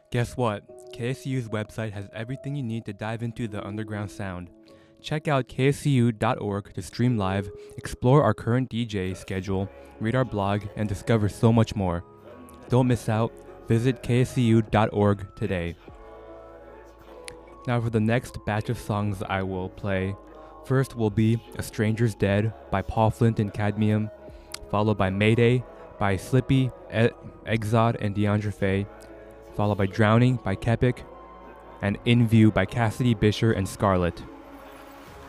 Guess what? KSCU's website has everything you need to dive into the underground sound. Check out kscu.org to stream live, explore our current DJ schedule, read our blog, and discover so much more. Don't miss out. Visit kscu.org today. Now for the next batch of songs I will play, first will be A Stranger's Dead by Paul Flint and Cadmium, followed by Mayday by Slippy, Exod, and Deandra Faye, followed by Drowning by Kepik, and In View by Cassidy Bisher and Scarlett.